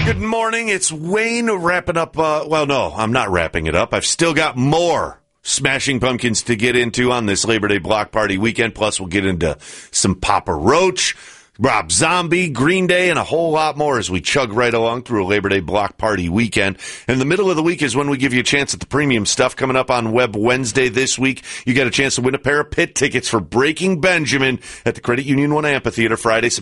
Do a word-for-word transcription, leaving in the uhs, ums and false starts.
Good morning. It's Wayne wrapping up. Uh, well, no, I'm not wrapping it up. I've still got more Smashing Pumpkins to get into on this Labor Day block party weekend. Plus, we'll get into some Papa Roach, Rob Zombie, Green Day, and a whole lot more as we chug right along through a Labor Day block party weekend. In the middle of the week is when we give you a chance at the premium stuff. Coming up on Web Wednesday this week, you got a chance to win a pair of pit tickets for Breaking Benjamin at the Credit Union One Amphitheater Friday, September